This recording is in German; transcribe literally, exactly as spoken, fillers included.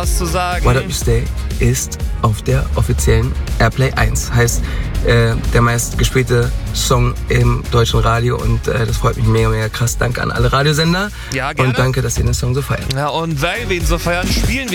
was zu sagen. Why Don't You Stay ist auf der offiziellen Airplay eins. Heißt, äh, der meistgespielte Song im deutschen Radio und äh, das freut mich mega, mega krass. Danke an alle Radiosender. Ja, gerne. Und danke, dass ihr den Song so feiert. Ja, und weil wir ihn so feiern, spielen wir